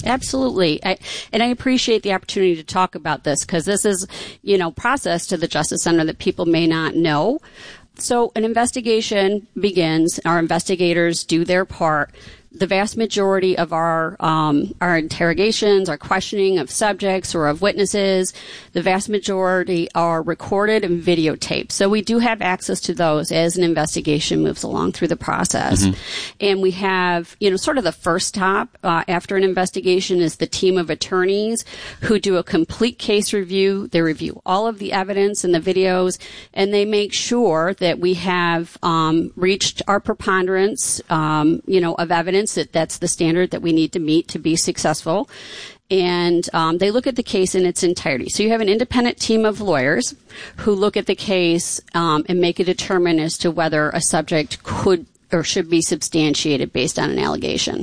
Absolutely. And I appreciate the opportunity to talk about this because this is, process to the Justice Center that people may not know. So an investigation begins. Our investigators do their part. The vast majority of our interrogations, our questioning of subjects or of witnesses, the vast majority are recorded and videotaped. So we do have access to those as an investigation moves along through the process. Mm-hmm. And we have, sort of the first stop after an investigation is the team of attorneys who do a complete case review. They review all of the evidence and the videos, and they make sure that we have reached our preponderance, of evidence. That's the standard that we need to meet to be successful. And they look at the case in its entirety. So you have an independent team of lawyers who look at the case and make a determination as to whether a subject could or should be substantiated based on an allegation.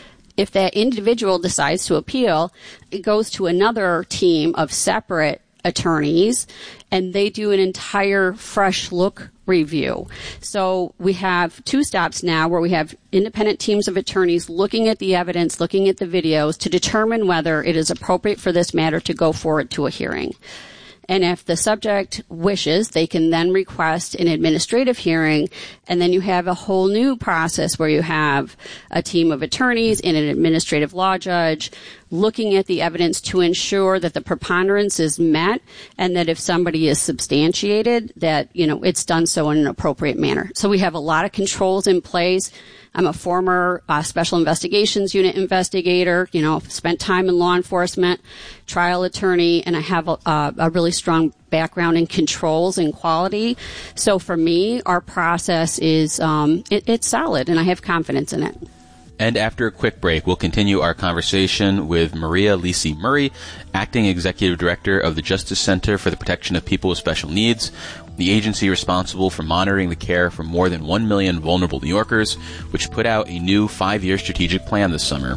If that individual decides to appeal, it goes to another team of separate attorneys, and they do an entire fresh look review. So we have two stops now where we have independent teams of attorneys looking at the evidence, looking at the videos to determine whether it is appropriate for this matter to go forward to a hearing. And if the subject wishes, they can then request an administrative hearing, and then you have a whole new process where you have a team of attorneys and an administrative law judge looking at the evidence to ensure that the preponderance is met and that if somebody is substantiated, that, it's done so in an appropriate manner. So we have a lot of controls in place. I'm a former Special Investigations Unit investigator, spent time in law enforcement, trial attorney, and I have a really strong background in controls and quality. So for me, our process is it's solid, and I have confidence in it. And after a quick break, we'll continue our conversation with Maria Lisi Murray, Acting Executive Director of the Justice Center for the Protection of People with Special Needs, the agency responsible for monitoring the care for more than 1 million vulnerable New Yorkers, which put out a new 5-year strategic plan this summer.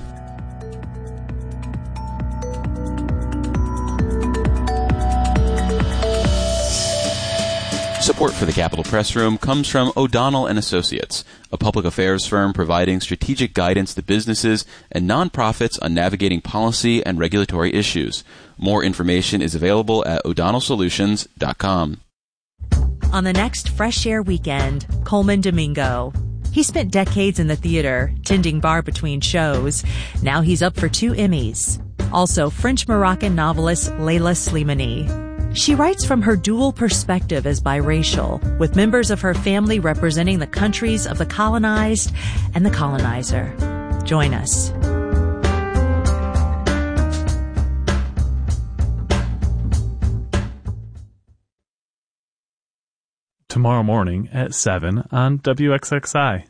Support for the Capitol Press Room comes from O'Donnell & Associates, a public affairs firm providing strategic guidance to businesses and nonprofits on navigating policy and regulatory issues. More information is available at o'donnellsolutions.com. On the next Fresh Air Weekend, Coleman Domingo. He spent decades in the theater, tending bar between shows. Now he's up for 2 Emmys. Also, French-Moroccan novelist Leila Slimani. She writes from her dual perspective as biracial, with members of her family representing the countries of the colonized and the colonizer. Join us. Tomorrow morning at 7 on WXXI.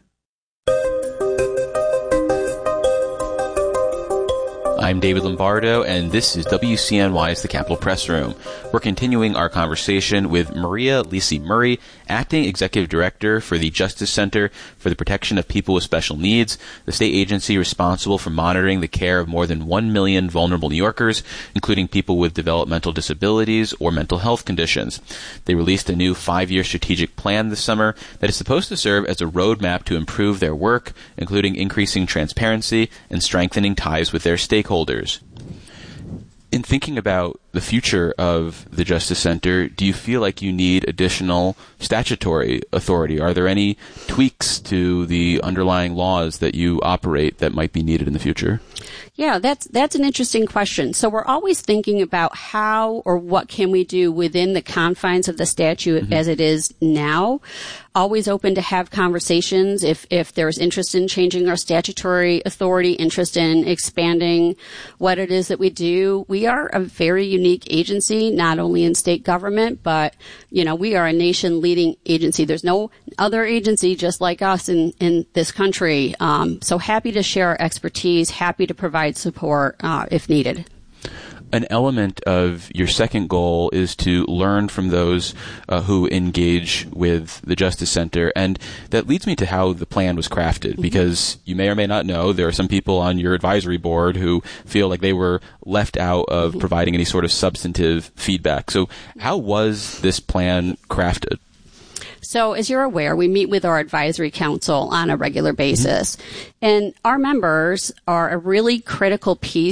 I'm David Lombardo, and this is WCNY's The Capitol Press Room. We're continuing our conversation with Maria Lisi Murray, Acting Executive Director for the Justice Center for the Protection of People with Special Needs, the state agency responsible for monitoring the care of more than 1 million vulnerable New Yorkers, including people with developmental disabilities or mental health conditions. They released a new 5-year strategic plan this summer that is supposed to serve as a roadmap to improve their work, including increasing transparency and strengthening ties with their stakeholders. In thinking about the future of the Justice Center, do you feel like you need additional statutory authority? Are there any tweaks to the underlying laws that you operate that might be needed in the future? Yeah, that's an interesting question. So we're always thinking about how or what can we do within the confines of the statute as it is now. Always open to have conversations if there's interest in changing our statutory authority, interest in expanding what it is that we do. We are a very unique agency, not only in state government, but, we are a nation-leading agency. There's no other agency just like us in this country. So happy to share our expertise, happy to provide support if needed. An element of your second goal is to learn from those who engage with the Justice Center, and that leads me to how the plan was crafted, because you may or may not know there are some people on your advisory board who feel like they were left out of providing any sort of substantive feedback. So how was this plan crafted? So as you're aware, we meet with our advisory council on a regular basis, and our members are a really critical piece